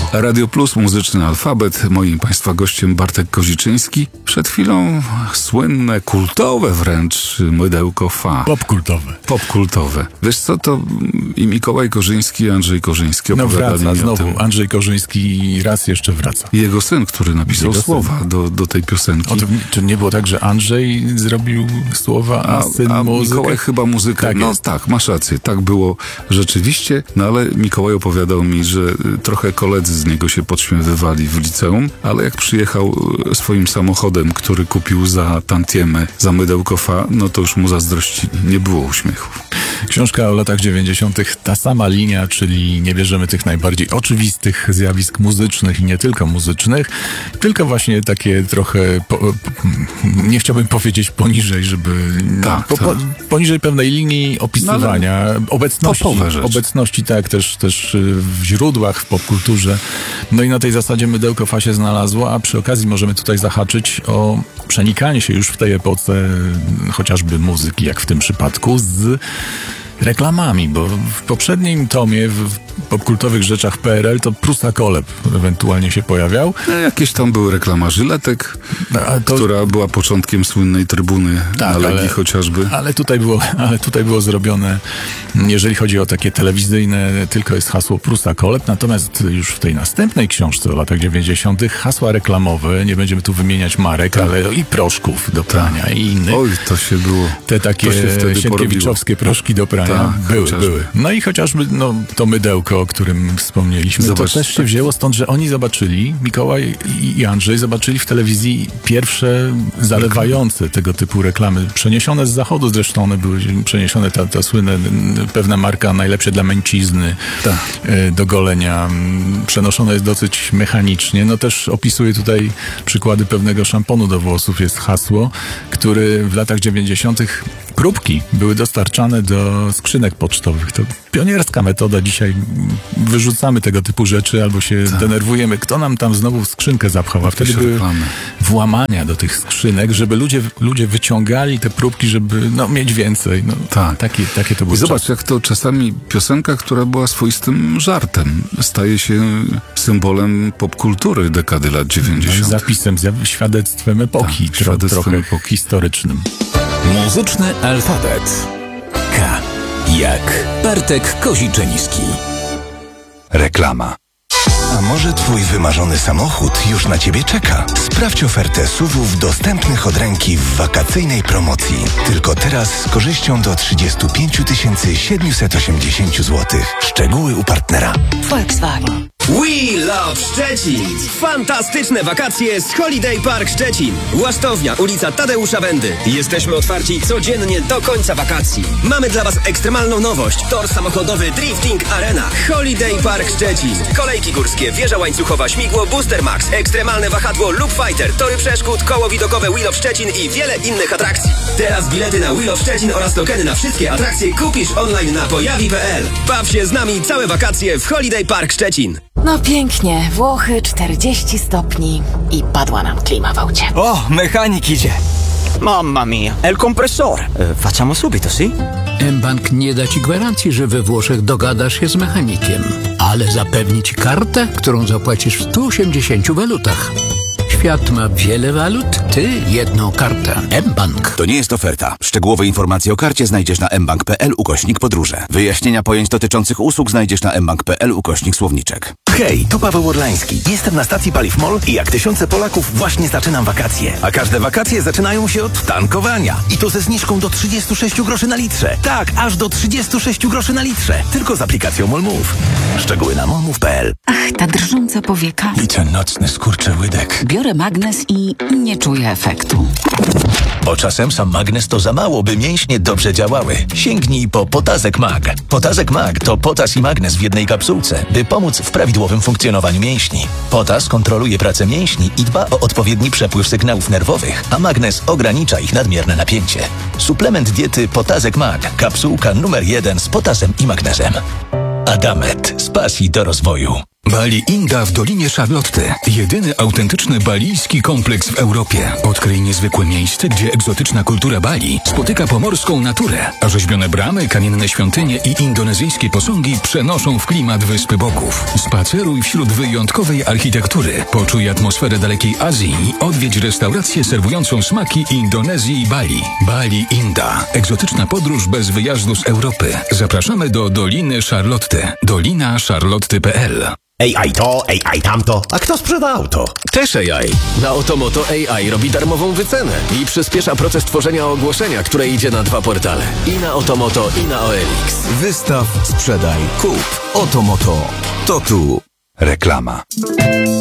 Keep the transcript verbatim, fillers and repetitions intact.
Radio Plus, muzyczny alfabet. Moim Państwa gościem Bartek Koziczyński. Przed chwilą słynne, kultowe wręcz mydełko fa. Popkultowe. Popkultowe. Wiesz co, to i Mikołaj Korzyński, i Andrzej Korzyński No opowiadali wraca mi znowu. o tym. Andrzej Korzyński raz jeszcze wraca. I jego syn, który napisał Jego słowa do, do tej piosenki. O, to, czy nie było tak, że Andrzej zrobił słowa, a, A, syn a muzykę? Mikołaj chyba muzykę. Tak no jest. tak, masz rację. Tak było rzeczywiście. No ale Mikołaj opowiadał mi, że y, trochę koledzy z niego się podśmiewywali w liceum, ale jak przyjechał y, swoim samochodem, który kupił za tantiemy, za mydełko fa, no to już mu zazdrościli. Nie było uśmiechu. Książka o latach dziewięćdziesiątych, ta sama linia, czyli nie bierzemy tych najbardziej oczywistych zjawisk muzycznych i nie tylko muzycznych, tylko właśnie takie trochę, po, po, nie chciałbym powiedzieć poniżej, żeby... Tak, po, po, tak. poniżej pewnej linii opisywania, No, obecności, popowe rzeczy. obecności tak, też, też w źródłach, w popkulturze. No i na tej zasadzie mydełko fa się znalazło, a przy okazji możemy tutaj zahaczyć o przenikanie się już w tej epoce chociażby muzyki, jak w tym przypadku, z reklamami, bo w poprzednim tomie, w popkultowych rzeczach P R L, to Prusa Koleb ewentualnie się pojawiał. No, jakieś tam były reklama żyletek, A to, która była początkiem słynnej trybuny Tak, na Legii ale- chociażby. ale tutaj było, ale tutaj było zrobione, jeżeli chodzi o takie telewizyjne, tylko jest hasło Prusa Koleb, natomiast już w tej następnej książce o latach dziewięćdziesiątych hasła reklamowe, nie będziemy tu wymieniać marek, ale i proszków do prania i innych. Oj, to się było... Te takie to się wtedy sienkiewiczowskie proszki do prania Tak, były, chociażby. były. No i chociażby no, to mydełko, o którym wspomnieliśmy, Zobacz, to też się tak. wzięło stąd, że oni zobaczyli, Mikołaj i- i Andrzej zobaczyli w telewizji pierwsze zalewające tego typu reklamy, przeniesione z zachodu zresztą, one były przeniesione, ta, ta słynna n- pewna marka najlepsze dla męcizny Tak. e, do golenia, m, przenoszone jest dosyć mechanicznie. No też opisuję tutaj przykłady pewnego szamponu do włosów, jest hasło, który w latach dziewięćdziesiątych próbki były dostarczane do skrzynek pocztowych. To pionierska metoda. Dzisiaj wyrzucamy tego typu rzeczy albo się denerwujemy. Kto nam tam znowu skrzynkę zapchał? A wtedy Jakieś były reklamy. włamania do tych skrzynek, żeby ludzie, ludzie wyciągali te próbki, żeby no, mieć więcej. No, Tak. Takie, takie to było. I zobacz, jak to czasami piosenka, która była swoistym żartem, staje się symbolem popkultury dekady lat No i dziewięćdziesiątych. zapisem, zja- świadectwem epoki, Tak, tro, świadectwem trochę epoki. historycznym. Muzyczny alfabet. K jak Bartek Koziczyński. Reklama. A może twój wymarzony samochód już na ciebie czeka? Sprawdź ofertę S U V-ów dostępnych od ręki w wakacyjnej promocji. Tylko teraz z korzyścią do trzydzieści pięć tysięcy siedemset osiemdziesiąt złotych. Szczegóły u partnera. Volkswagen. We Love Szczecin! Fantastyczne wakacje z Holiday Park Szczecin. Łasztownia, ulica Tadeusza Bendy. Jesteśmy otwarci codziennie do końca wakacji. Mamy dla Was ekstremalną nowość. Tor samochodowy Drifting Arena. Holiday Park Szczecin. Kolejki górskie, wieża łańcuchowa, śmigło Booster Max, ekstremalne wahadło Loop Fighter, tory przeszkód, koło widokowe We Love Szczecin i wiele innych atrakcji. Teraz bilety na We Love Szczecin oraz tokeny na wszystkie atrakcje kupisz online na pojawi kropka p l. Baw się z nami całe wakacje w Holiday Park Szczecin. No pięknie, Włochy czterdzieści stopni i padła nam klima w aucie. Oh, mechanik idzie. Mamma mia, è il compressore. Eh, facciamo subito, sì? mBank nie da ci gwarancji, że we Włoszech dogadasz się z mechanikiem, ale zapewni ci kartę, którą zapłacisz w stu osiemdziesięciu walutach. Świat ma wiele walut, ty jedną kartę. mBank. To nie jest oferta. Szczegółowe informacje o karcie znajdziesz na mbank kropka p l ukośnik podróże. Wyjaśnienia pojęć dotyczących usług znajdziesz na mbank kropka p l ukośnik słowniczek. Hej, to Paweł Orlański. Jestem na stacji Paliw MOL i jak tysiące Polaków właśnie zaczynam wakacje. A każde wakacje zaczynają się od tankowania. I to ze zniżką do trzydziestu sześciu groszy na litrze. Tak, aż do trzydziestu sześciu groszy na litrze. Tylko z aplikacją MOLMove. Szczegóły na molmove kropka p l. Ach, ta drżąca powieka. I ten nocny skurczyłydek. Biorę magnes i nie czuję efektu. Bo czasem sam magnes to za mało, by mięśnie dobrze działały. Sięgnij po Potazek Mag. Potazek Mag to potas i magnes w jednej kapsułce, by pomóc w prawidłowym funkcjonowaniu mięśni. Potas kontroluje pracę mięśni i dba o odpowiedni przepływ sygnałów nerwowych, a magnes ogranicza ich nadmierne napięcie. Suplement diety Potazek Mag. Kapsułka numer jeden z potasem i magnezem. Adamet. Z pasji do rozwoju. Bali Inda w Dolinie Charlotte. Jedyny autentyczny balijski kompleks w Europie. Odkryj niezwykłe miejsce, gdzie egzotyczna kultura Bali spotyka pomorską naturę, a rzeźbione bramy, kamienne świątynie i indonezyjskie posągi przenoszą w klimat Wyspy Bogów. Spaceruj wśród wyjątkowej architektury. Poczuj atmosferę dalekiej Azji i odwiedź restaurację serwującą smaki Indonezji i Bali. Bali Inda. Egzotyczna podróż bez wyjazdu z Europy. Zapraszamy do Doliny Charlotte. dolina charlotte kropka p l. A I to, A I tamto. A kto sprzeda auto? Też A I. Na Otomoto A I robi darmową wycenę i przyspiesza proces tworzenia ogłoszenia, które idzie na dwa portale. I na Otomoto, i na O L X. Wystaw, sprzedaj, kup. Otomoto. To tu. Reklama.